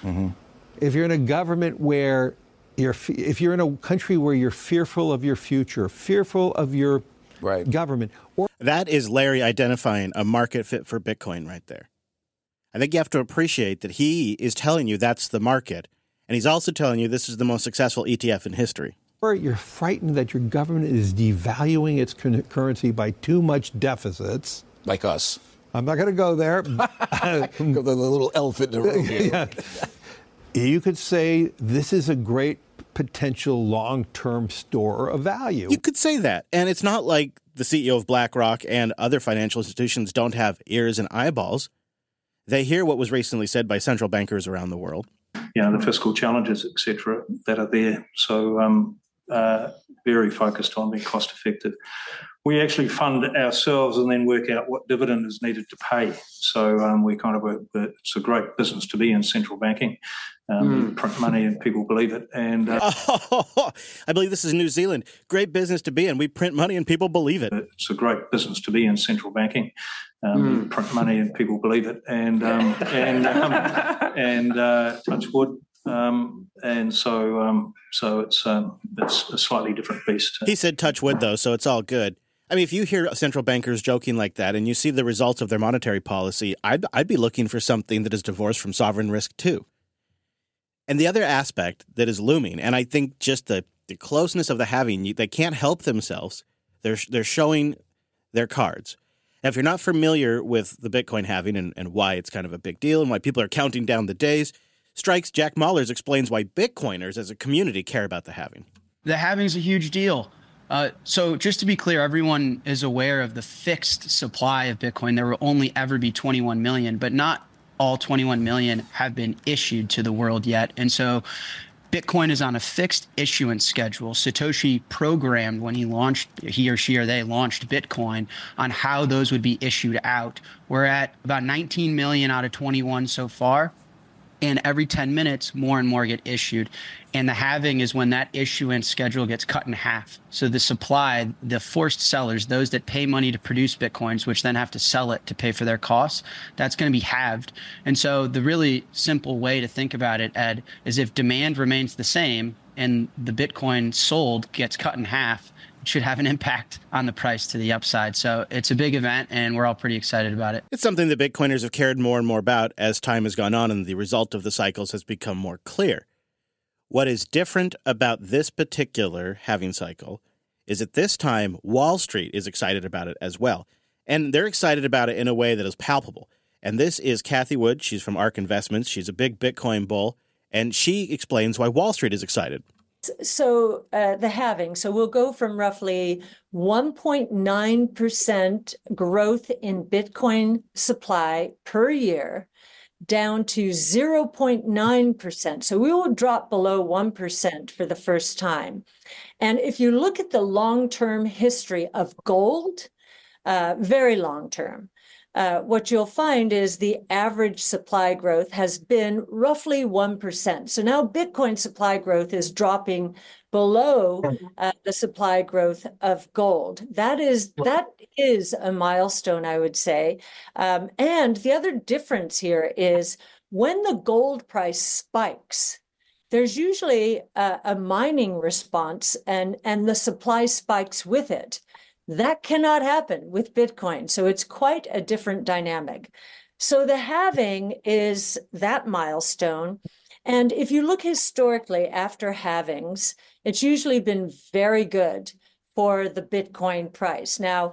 if you're in a government where if you're in a country where you're fearful of your future, fearful of your government. That is Larry identifying a market fit for Bitcoin right there. I think you have to appreciate that he is telling you that's the market, and he's also telling you this is the most successful ETF in history. Or you're frightened that your government is devaluing its currency by too much deficits. Like us. I'm not going to go there. The little elephant in the room here. Yeah. You could say this is a great potential long-term store of value. You could say that. And it's not like the CEO of BlackRock and other financial institutions don't have ears and eyeballs. They hear what was recently said by central bankers around the world. The fiscal challenges, et cetera, that are there. So very focused on being cost effective. We actually fund ourselves and then work out what dividend is needed to pay. So we kind of work, it's a great business to be in, central banking. Print money and people believe it. And I believe this is New Zealand. Great business to be in. We print money and people believe it. It's a great business to be in, central banking. Print money and people believe it. And touch wood. And so it's a slightly different beast. He said touch wood, though, so it's all good. I mean, if you hear central bankers joking like that and you see the results of their monetary policy, I'd be looking for something that is divorced from sovereign risk, too. And the other aspect that is looming, and I think just the closeness of the halving, they can't help themselves. They're showing their cards. Now, if you're not familiar with the Bitcoin halving and why it's kind of a big deal and why people are counting down the days, Strike's Jack Mallers explains why Bitcoiners as a community care about the halving. The halving's a huge deal. So just to be clear, everyone is aware of the fixed supply of Bitcoin. There will only ever be 21 million, but not all 21 million have been issued to the world yet. And so Bitcoin is on a fixed issuance schedule. Satoshi programmed when he or she launched Bitcoin on how those would be issued out. We're at about 19 million out of 21 so far. And every 10 minutes, more and more get issued. And the halving is when that issuance schedule gets cut in half. So the supply, the forced sellers, those that pay money to produce Bitcoins, which then have to sell it to pay for their costs, that's going to be halved. And so the really simple way to think about it, Ed, is if demand remains the same and the Bitcoin sold gets cut in half, it should have an impact on the price to the upside. So it's a big event, and we're all pretty excited about it. It's something that Bitcoiners have cared more and more about as time has gone on and the result of the cycles has become more clear. What is different about this particular halving cycle is at this time, Wall Street is excited about it as well. And they're excited about it in a way that is palpable. And this is Cathie Wood. She's from ARK Investments. She's a big Bitcoin bull. And she explains why Wall Street is excited. So the halving, so we'll go from roughly 1.9% growth in Bitcoin supply per year down to 0.9%. So we will drop below 1% for the first time. And if you look at the long-term history of gold, very long-term, what you'll find is the average supply growth has been roughly 1%. So now Bitcoin supply growth is dropping below the supply growth of gold. That is a milestone, I would say. And the other difference here is when the gold price spikes, there's usually a mining response and the supply spikes with it. That cannot happen with Bitcoin. So it's quite a different dynamic. So the halving is that milestone. And if you look historically after halvings, it's usually been very good for the Bitcoin price. Now,